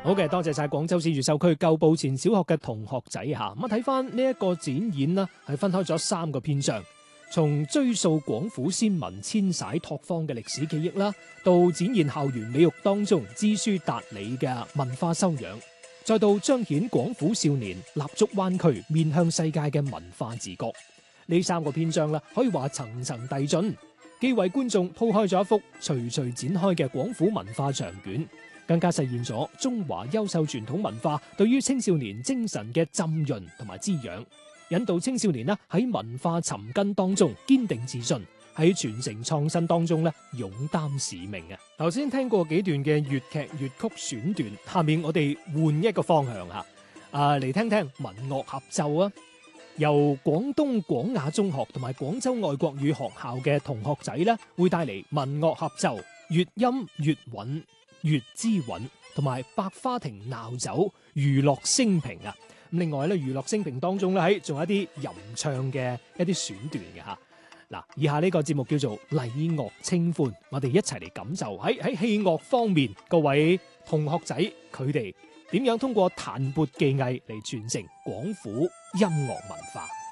好嘅，多謝晒廣州市越秀區舊步前小學嘅同學仔吓。咁睇翻呢一個展演啦，係分開咗3個篇章，從追溯廣府先民遷徙拓荒嘅歷史記憶啦，到展現校園美育當中知書達理嘅文化修養，再到彰顯廣府少年立足灣區面向世界嘅文化自覺。呢3個篇章啦，可以話層層遞進，既為觀眾鋪開咗一幅徐徐展開嘅廣府文化長卷，更加實現咗中華優秀傳統文化對於青少年精神嘅浸潤同埋滋養，引導青少年喺文化尋根當中堅定自信，喺傳承創新當中勇擔使命啊！頭先聽過幾段嘅粵劇粵曲選段，下面我哋換一個方向吓，嚟聽聽文樂合奏啊！由廣東廣雅中學同埋廣州外國語學校嘅同學仔會帶嚟文樂合奏，粵音粵韻粵之韻同埋百花亭鬧酒娛樂升平啊！另外娛樂升平當中仲有一啲吟唱嘅一啲選段嘅吓。嗱，以下呢個節目叫做禮樂清歡，我哋一齊嚟感受喺戲樂方面各位同學仔佢哋點樣通過彈撥技藝嚟傳承廣府音樂文化。